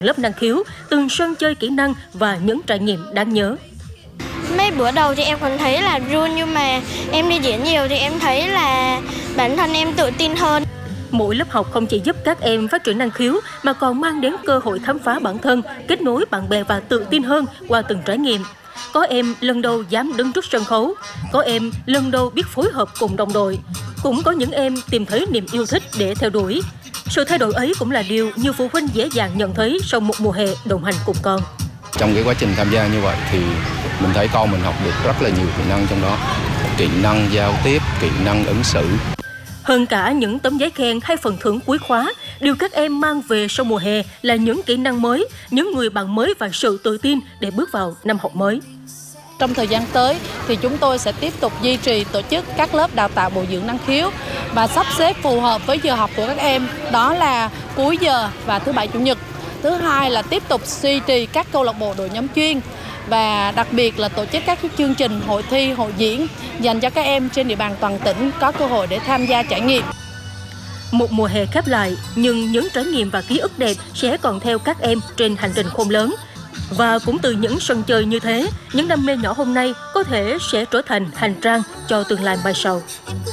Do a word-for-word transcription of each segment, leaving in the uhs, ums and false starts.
lớp năng khiếu, từng sân chơi kỹ năng và những trải nghiệm đáng nhớ. Mấy bữa đầu thì em còn thấy là run, nhưng mà em đi diễn nhiều thì em thấy là bản thân em tự tin hơn. Mỗi lớp học không chỉ giúp các em phát triển năng khiếu mà còn mang đến cơ hội khám phá bản thân, kết nối bạn bè và tự tin hơn qua từng trải nghiệm. Có em lần đầu dám đứng trước sân khấu, có em lần đầu biết phối hợp cùng đồng đội, cũng có những em tìm thấy niềm yêu thích để theo đuổi. Sự thay đổi ấy cũng là điều nhiều phụ huynh dễ dàng nhận thấy sau một mùa hè đồng hành cùng con. Trong cái quá trình tham gia như vậy thì mình thấy con mình học được rất là nhiều kỹ năng trong đó. Kỹ năng giao tiếp, kỹ năng ứng xử. Hơn cả những tấm giấy khen hay phần thưởng cuối khóa, điều các em mang về sau mùa hè là những kỹ năng mới, những người bạn mới và sự tự tin để bước vào năm học mới. Trong thời gian tới thì chúng tôi sẽ tiếp tục duy trì tổ chức các lớp đào tạo bồi dưỡng năng khiếu và sắp xếp phù hợp với giờ học của các em, đó là cuối giờ và thứ bảy chủ nhật. Thứ hai là tiếp tục duy trì các câu lạc bộ đội nhóm chuyên và đặc biệt là tổ chức các chương trình hội thi, hội diễn dành cho các em trên địa bàn toàn tỉnh có cơ hội để tham gia trải nghiệm. Một mùa hè khép lại, nhưng những trải nghiệm và ký ức đẹp sẽ còn theo các em trên hành trình khôn lớn. Và cũng từ những sân chơi như thế, những đam mê nhỏ hôm nay có thể sẽ trở thành hành trang cho tương lai mai sau.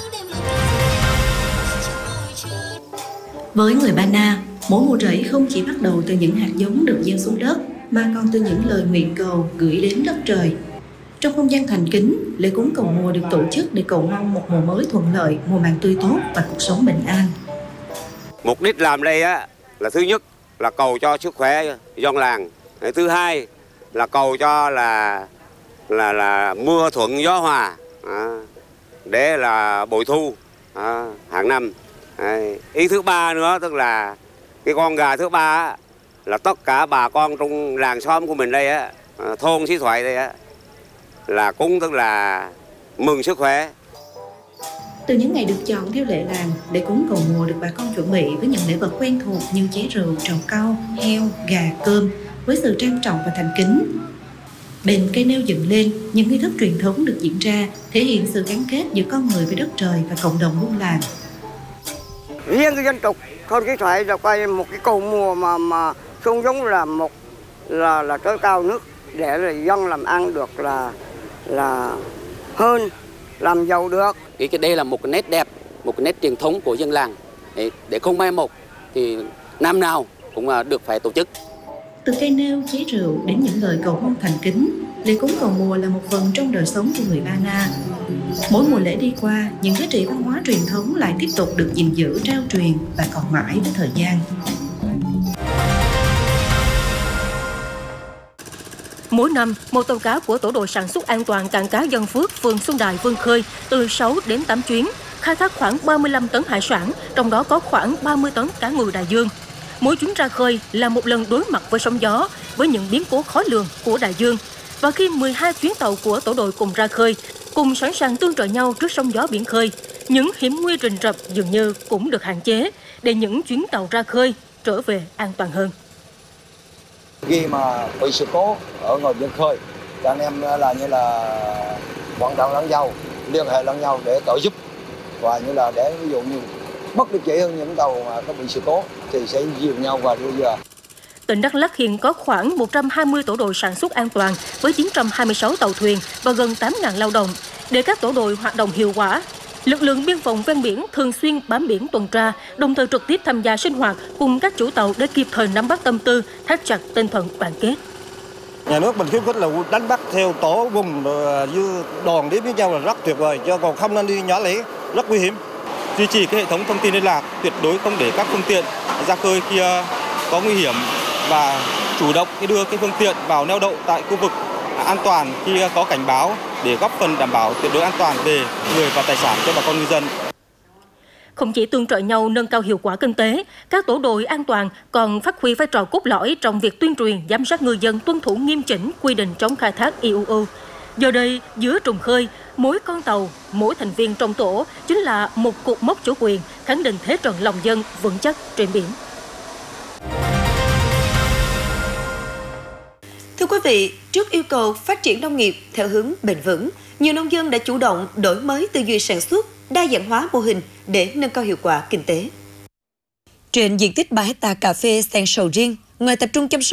Với người Ba Na, mỗi mùa rẫy không chỉ bắt đầu từ những hạt giống được gieo xuống đất, mà còn từ những lời nguyện cầu gửi đến đất trời. Trong không gian thành kính, lễ cúng cầu mùa được tổ chức để cầu mong một mùa mới thuận lợi, mùa màng tươi tốt và cuộc sống bình an. Mục đích làm đây á là thứ nhất là cầu cho sức khỏe dân làng, thứ hai là cầu cho là là là mưa thuận gió hòa, à, để là bội thu à, hàng năm. À, ý thứ ba nữa tức là cái con gà thứ ba á, là tất cả bà con trong làng xóm của mình đây á, thôn Xí Thoại đây á, là cúng tức là mừng sức khỏe. Từ những ngày được chọn theo lệ làng, lễ cúng cầu mùa được bà con chuẩn bị với những lễ vật quen thuộc như chén rượu, trầu cau, heo, gà, cơm với sự trang trọng và thành kính. Bên cây nêu dựng lên, những nghi thức truyền thống được diễn ra thể hiện sự gắn kết giữa con người với đất trời và cộng đồng buôn làng. Riêng cái dân tộc thôn Xí Thoại là coi một cái cầu mùa mà mà không giống là một là là tới cao nước để là dân làm ăn được là là hơn, làm giàu được. Cái cái đây là một cái nét đẹp, một cái nét truyền thống của dân làng để, để không mai một thì năm nào cũng được phải tổ chức. Từ cây nêu, chế rượu đến những lời cầu mong thành kính, lễ cúng cầu mùa là một phần trong đời sống của người Ba Na. Mỗi mùa lễ đi qua, những giá trị văn hóa truyền thống lại tiếp tục được gìn giữ, trao truyền và còn mãi với thời gian. Mỗi năm, một tàu cá của tổ đội sản xuất an toàn cảng cá Dân Phước, phường Xuân Đài vươn khơi từ sáu đến tám chuyến, khai thác khoảng ba mươi lăm tấn hải sản, trong đó có khoảng ba mươi tấn cá ngừ đại dương. Mỗi chuyến ra khơi là một lần đối mặt với sóng gió, với những biến cố khó lường của đại dương. Và khi mười hai chuyến tàu của tổ đội cùng ra khơi, cùng sẵn sàng tương trợ nhau trước sóng gió biển khơi, những hiểm nguy rình rập dường như cũng được hạn chế để những chuyến tàu ra khơi trở về an toàn hơn. Khi mà bị sự cố ở ngoài biển khơi, thì anh em là như là vận động lẫn nhau, liên hệ lẫn nhau để trợ giúp, và như là để ví dụ như mất được chỉ hơn những tàu mà có bị sự cố thì sẽ dìu nhau và đưa về. Tỉnh Đắk Lắk hiện có khoảng một trăm hai mươi tổ đội sản xuất an toàn với chín trăm hai mươi sáu tàu thuyền và gần tám nghìn lao động. Để các tổ đội hoạt động hiệu quả, lực lượng biên phòng ven biển thường xuyên bám biển tuần tra, đồng thời trực tiếp tham gia sinh hoạt cùng các chủ tàu để kịp thời nắm bắt tâm tư, thắt chặt tinh thần đoàn kết. Nhà nước mình khuyến khích là đánh bắt theo tổ vùng như đoàn đến với nhau là rất tuyệt vời, cho còn không nên đi nhỏ lẻ, rất nguy hiểm. Duy trì cái hệ thống thông tin liên lạc, tuyệt đối không để các phương tiện ra khơi khi có nguy hiểm và chủ động đưa cái phương tiện vào neo đậu tại khu vực an toàn khi có cảnh báo để góp phần đảm bảo tuyệt đối an toàn về người và tài sản cho bà con ngư dân. Không chỉ tương trợ nhau nâng cao hiệu quả kinh tế, các tổ đội an toàn còn phát huy vai trò cốt lõi trong việc tuyên truyền, giám sát ngư dân tuân thủ nghiêm chỉnh quy định chống khai thác i u u. Giờ đây, giữa trùng khơi, mỗi con tàu, mỗi thành viên trong tổ chính là một cột mốc chủ quyền, khẳng định thế trận lòng dân vững chắc trên biển. Thưa quý vị, trước yêu cầu phát triển nông nghiệp theo hướng bền vững, nhiều nông dân đã chủ động đổi mới tư duy sản xuất, đa dạng hóa mô hình để nâng cao hiệu quả kinh tế. Trên diện tích ba héc ta cà phê sen sầu riêng ngoài tập trung chăm sóc